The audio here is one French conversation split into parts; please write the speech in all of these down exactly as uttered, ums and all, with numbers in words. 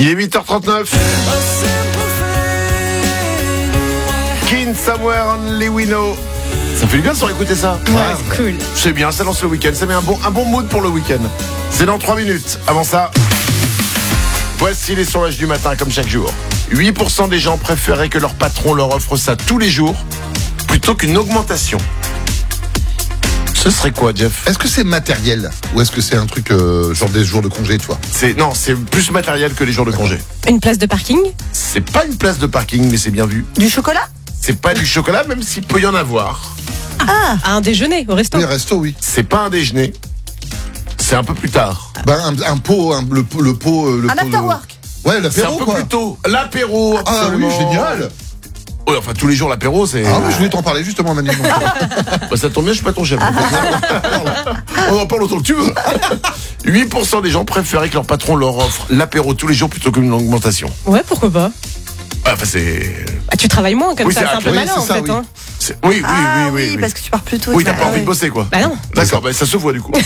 Il est huit heures trente-neuf. Kin Somewhere Only We Know. Ça fait du bien de se réécouter ça. Ouais, c'est cool. C'est bien, ça lance le week-end. Ça met un bon, un bon mood pour le week-end. C'est dans trois minutes. Avant ça, voici les sondages du matin comme chaque jour. huit pour cent des gens préféraient que leur patron leur offre ça tous les jours plutôt qu'une augmentation. Ce serait quoi, Jeff? Est-ce que c'est matériel ou est-ce que c'est un truc euh, genre des jours de congé, tu vois? C'est, non, c'est plus matériel que les jours de congé. Une place de parking? C'est pas une place de parking, mais c'est bien vu. Du chocolat? C'est pas du chocolat, même s'il peut y en avoir. Ah, à un déjeuner au resto. Oui, resto, oui. C'est pas un déjeuner. C'est un peu plus tard. Ben, un, un pot, un, le, pot- le pot, euh, le Un pot, le- after-work. Ouais, C'est l'apéro, un peu quoi. plus tôt. L'apéro, Ah oui, absolument. génial. Ouais, enfin, tous les jours, l'apéro, c'est... Ah oui, je voulais t'en parler justement, Manu. Donc, Bah, ça tombe bien, je suis pas ton chef. On en parle autant que tu veux. huit pour cent des gens préféraient que leur patron leur offre l'apéro tous les jours plutôt qu'une augmentation. Ouais, pourquoi pas. Ah, enfin, c'est... Ah, tu travailles moins comme Oui, ça, c'est c'est un un- peu oui, malin c'est en ça, fait. oui. Hein. c'est- Oui, oui, Ah oui, oui, oui. parce que tu pars plus tôt. Oui, ça. t'as pas envie Ouais. de bosser, quoi. Bah non. D'accord, bah, ça se voit du coup.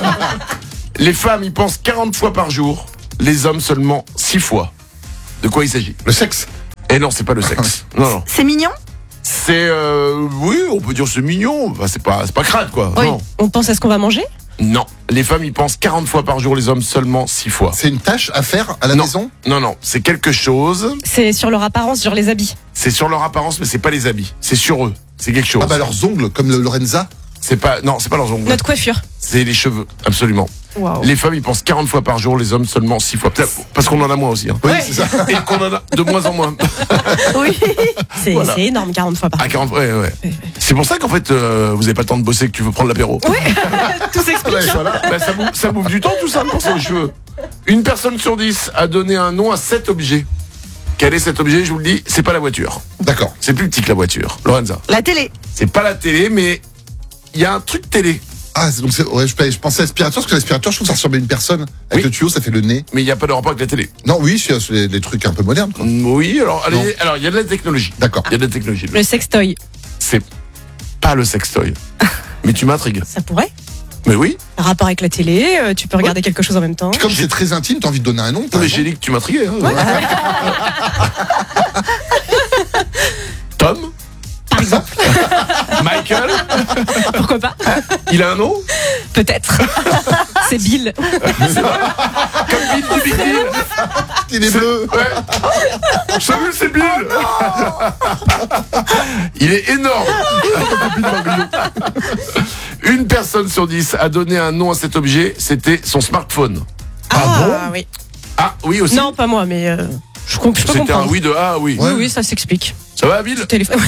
Les femmes, ils pensent quarante fois par jour. Les hommes, seulement six fois. De quoi il s'agit? le sexe. Eh non, c'est pas le sexe. Non, non. C'est mignon? C'est... Euh, oui, on peut dire c'est mignon. Enfin, c'est pas, c'est pas crade, quoi. Oui. Non. On pense à ce qu'on va manger? Non. Les femmes, ils pensent quarante fois par jour. Les hommes, seulement six fois. C'est une tâche à faire à la Non. maison. Non, non. C'est quelque chose. C'est sur leur apparence, sur les habits. C'est sur leur apparence, mais c'est pas les habits. C'est sur eux. C'est quelque chose. Ah bah leurs ongles, comme le Lorenza. C'est pas... Non, c'est pas leurs ongles. Notre coiffure. C'est les cheveux. Absolument. Waouh. Les femmes, ils pensent quarante fois par jour. Les hommes, seulement six fois. Peut-être parce qu'on en a moins aussi. Hein. Oui, Ouais. c'est ça. Et qu'on en a de moins en moins. Oui. C'est Voilà. c'est énorme, quarante fois par À quarante, ouais, ouais. C'est pour ça qu'en fait, euh, vous avez pas le temps de bosser que tu veux prendre l'apéro. Tout s'explique. Ouais, voilà. Bah, ça, bouffe, ça bouffe du temps, tout ça, pour penser aux cheveux. Une personne sur dix a donné un nom à cet objet. Quel est cet objet? Je vous le dis, c'est pas la voiture. D'accord. C'est plus petit que la voiture. Lorenza. La télé. C'est pas la télé, mais il y a un truc télé. Ah, c'est- donc c'est, ouais, je, je pensais à l'aspirateur, parce que l'aspirateur, je trouve que ça ressemble à une personne. Avec Oui. le tuyau, ça fait le nez. Mais il n'y a pas de rapport avec la télé. Non, oui, c'est, c'est des, des trucs un peu modernes, quoi. Oui, alors, Non. allez, alors il y a de la technologie. D'accord. Il y a de la technologie. Le sextoy. C'est pas le sextoy. Mais tu m'intrigues. Ça pourrait. Mais oui. Rapport avec la télé, euh, tu peux regarder quelque chose en même temps. Puis comme c'est très intime, t'as envie de donner un nom. t'as Mais raison. j'ai dit que tu m'intriguais. Hein. Tom? Par exemple. Michael? Pourquoi pas? Il a un nom? Peut-être. C'est Bill. Comme Bill du Big Deal. Il est bleu. Ouais. Salut, c'est Bill. Il est énorme. Une personne sur dix a donné un nom à cet objet, c'était son smartphone. Ah, oui. Ah oui aussi. Non, pas moi, mais euh, je, com- je peux C'était un comprendre. oui de ah oui. Oui, oui, ça s'explique. Ça va, Bill? Téléphone.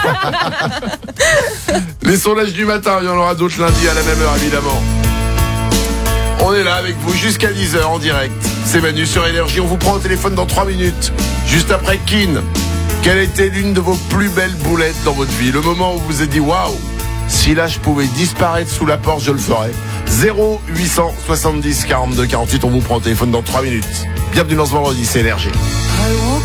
Les sondages du matin, il y en aura d'autres lundi à la même heure, évidemment. On est là avec vous jusqu'à dix heures en direct. C'est Manu sur Énergie. On vous prend au téléphone dans trois minutes. Juste après Kin. Quelle était l'une de vos plus belles boulettes dans votre vie? Le moment où vous vous êtes dit waouh, si là je pouvais disparaître sous la porte, je le ferais. zéro huit cent soixante-dix quarante-deux quarante-huit. On vous prend au téléphone dans trois minutes. Bienvenue dans ce vendredi, c'est Énergie.